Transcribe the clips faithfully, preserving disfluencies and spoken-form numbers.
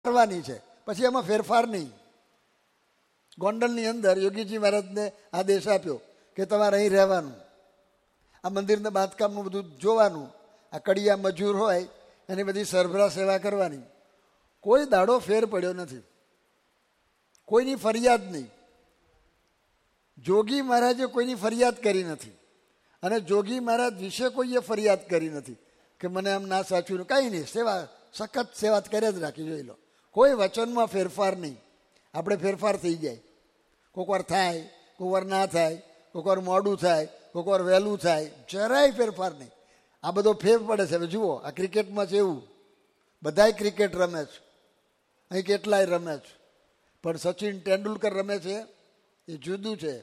કરવાની છે, પછી એમાં ફેરફાર નહીં. ગોંડલની અંદર યોગીજી મહારાજને આદેશ આપ્યો કે તમારે અહીં રહેવાનું, આ મંદિરના બાંધકામનું બધું જોવાનું, આ કડિયા મજૂર હોય એની બધી સરભરા સેવા કરવાની. કોઈ દાડો ફેર પડ્યો નથી, કોઈની ફરિયાદ નહીં. જોગી મહારાજે કોઈની ફરિયાદ કરી નથી અને જોગી મહારાજ વિશે કોઈએ ફરિયાદ કરી નથી કે મને આમ ના સાચું. કાંઈ નહીં, સેવા સખત સેવા કર્યા જ રાખી, જોઈ લો. કોઈ વચનમાં ફેરફાર નહીં. આપણે ફેરફાર થઈ જાય, કોઈક વાર થાય, કોઈક વાર ના થાય, કોઈક વાર મોડું થાય, કોઈક વાર વહેલું થાય, જરાય ફેરફાર નહીં. આ બધો ફેર પડે છે. હવે જુઓ, આ ક્રિકેટમાં છે એવું, બધાય ક્રિકેટ રમે છે, અહીં કેટલાય રમે છે, પણ સચિન તેંડુલકર રમે છે એ જુદું છે.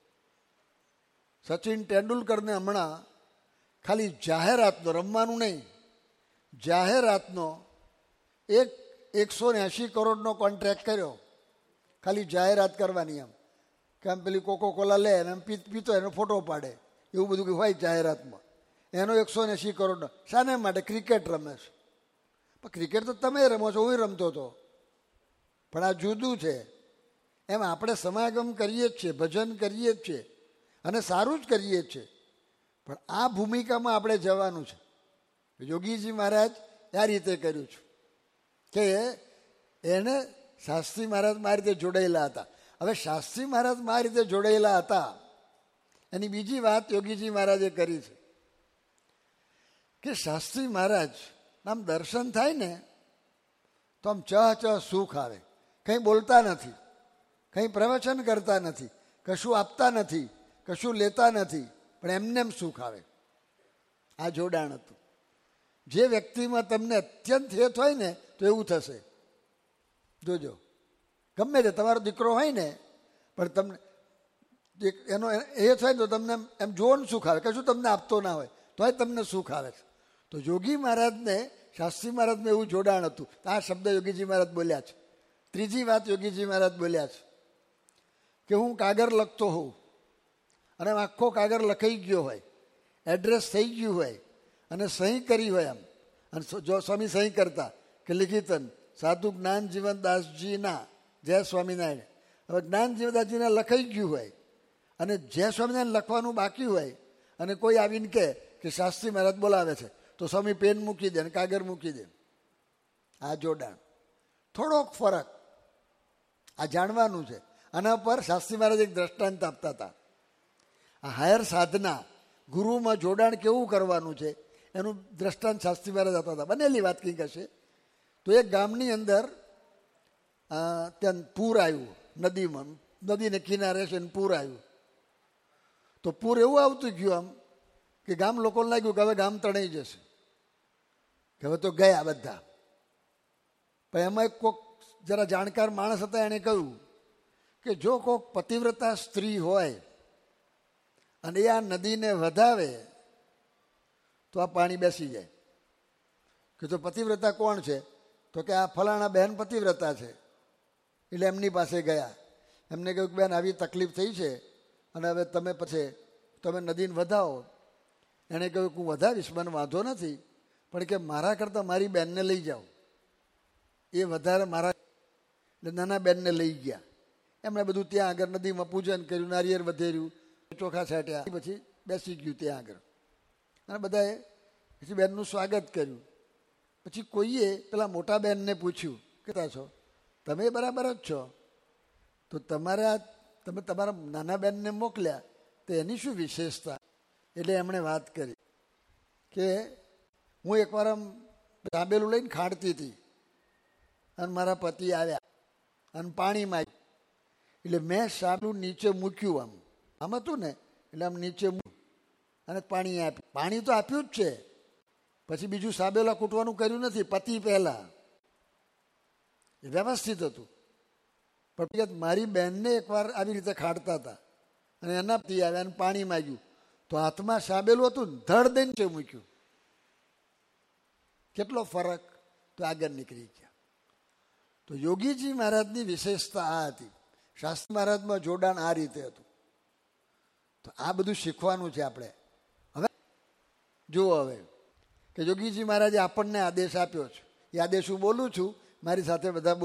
સચિન તેંડુલકરને હમણાં ખાલી જાહેરાતનો, રમવાનું નહીં, જાહેરાતનો એક એકસો ને એંશી કરોડનો કોન્ટ્રાક્ટ કર્યો, ખાલી જાહેરાત કરવાની. એમ કે આમ પેલી કોકો કોલા લે અને એમ પીતો એનો ફોટો પાડે, એવું બધું હોય જાહેરાતમાં. એનો એકસો ને એંશી કરોડનો શાને માટે? ક્રિકેટ રમે છે. પણ ક્રિકેટ તો તમે રમો છો, હું રમતો હતો, પણ આ જુદું છે. એમ આપણે સમાગમ કરીએ જ છીએ, ભજન કરીએ જ છીએ અને સારું જ કરીએ જ છીએ, પણ આ ભૂમિકામાં આપણે જવાનું છે. યોગીજી મહારાજ આ રીતે કર્યું છે કે એને શાસ્ત્રી મહારાજ આ રીતે જોડાયેલા હતા. હવે શાસ્ત્રી મહારાજ આ રીતે જોડાયેલા હતા એની બીજી વાત યોગીજી મહારાજે કરી છે કે શાસ્ત્રી મહારાજ આમ દર્શન થાય ને તો આમ ચહ ચહ સુખ આવે. કંઈ બોલતા નથી, કંઈ પ્રવચન કરતા નથી, કશું આપતા નથી, કશું લેતા નથી, પણ એમને એમ સુખ આવે. આ જોડાણ હતું. જે વ્યક્તિમાં તમને અત્યંત હેત હોય ને તો એવું થશે. જોજો, ગમે તે તમારો દીકરો હોય ને પણ તમને એનો હેત હોય તો તમને એમ જોવાનું સુખ આવે, કશું તમને આપતો ના હોય તોય તમને સુખ આવે છે. તો યોગી મહારાજને શાસ્ત્રી મહારાજને એવું જોડાણ હતું. આ શબ્દ યોગીજી મહારાજ બોલ્યા છે. ત્રીજી વાત યોગીજી મહારાજ બોલ્યા છે કે હું કાગળ લખતો હોઉં અને આખો કાગળ લખાઈ ગયો હોય, એડ્રેસ થઈ ગયું હોય અને સહી કરી હોય, એમ અને જો સ્વામી સહી કરતા કે લિખિતન સાધુ જ્ઞાન જીવનદાસજીના જય સ્વામિનારાયણ. હવે જ્ઞાન જીવનદાસજીના લખાઈ ગયું હોય અને જય સ્વામિનારાયણ લખવાનું બાકી હોય અને કોઈ આવીને કહે કે શાસ્ત્રી મહારાજ બોલાવે છે, તો સ્વામી પેન મૂકી દે અને કાગળ મૂકી દે. આ જોડાણ, થોડોક ફરક આ જાણવાનું છે. આના પર શાસ્ત્રી મહારાજ એક દ્રષ્ટાંત આપતા હતા. આ હાયર સાધના, ગુરુમાં જોડાણ કેવું કરવાનું છે એનું દ્રષ્ટાંત શાસ્ત્રી મહારાજ આપતા હતા. બનેલી વાત કંઈક હશે. તો એક ગામની અંદર ત્યાં પૂર આવ્યું, નદીમાં, નદીને કિનારે છે ને પૂર આવ્યું. તો પૂર એવું આવતું ગયું આમ કે ગામ લોકોને લાગ્યું કે હવે ગામ તણાઈ જશે, કે હવે તો ગયા બધા. પણ એમાં એક કોઈક જરા જાણકાર માણસ હતા, એણે કહ્યું કે જો કોઈક પતિવ્રતા સ્ત્રી હોય અને એ આ નદીને વધાવે તો આ પાણી બેસી જાય. કે તો પતિવ્રતા કોણ છે? તો કે આ ફલાણા બહેન પતિવ્રતા છે. એટલે એમની પાસે ગયા. એમને કહ્યું કે બેન આવી તકલીફ થઈ છે અને હવે તમે પછી તમે નદીને વધાવો. એણે કહ્યું કે હું વધાવીશ, મને વાંધો નથી, પણ કે મારા કરતાં મારી બેનને લઈ જાઓ, એ વધારે મારા. એટલે નાના બેનને લઈ ગયા. એમણે બધું ત્યાં આગળ નદીમાં પૂજન કર્યું, નારિયેળ વધેર્યું, ચોખા છાંટ્યા, પછી બેસી ગયું ત્યાં આગળ અને બધાએ પછી બેનનું સ્વાગત કર્યું. પછી કોઈએ પેલા મોટા બેનને પૂછ્યું કે છો તમે બરાબર જ છો, તો તમારા તમે તમારા નાના બેનને મોકલ્યા તો એની શું વિશેષતા? એટલે એમણે વાત કરી કે હું એકવાર આમ તાંબેલું લઈને ખાંડતી હતી અને મારા પતિ આવ્યા અને પાણી માંગ્યું. એટલે મેં સાબલું નીચે મૂક્યું, આમ આમ હતું ને, એટલે આમ નીચે મૂક્યું અને પાણી આપ્યું. પાણી તો આપ્યું જ છે, પછી બીજું સાબેલા કૂટવાનું કર્યું નથી. પતિ પહેલા વ્યવસ્થિત હતું. પણ મારી બહેનને એકવાર આવી રીતે ખાડતા હતા અને એના પતિ આવ્યા અને પાણી માંગ્યું તો હાથમાં સાબેલું હતું, ધડ દઈને નીચે મૂક્યું. કેટલો ફરક! તો આગળ નીકળી ગયા. તો યોગીજી મહારાજની વિશેષતા આ હતી. શાસ્ત્રી મહારાજમાં જોડાણ આ રીતે હતું. તો આ બધું શીખવાનું છે આપણે. હવે જુઓ હવે કે યોગીજી મહારાજે આપણને આદેશ આપ્યો છે. એ આદેશ હું બોલું છું, મારી સાથે બધા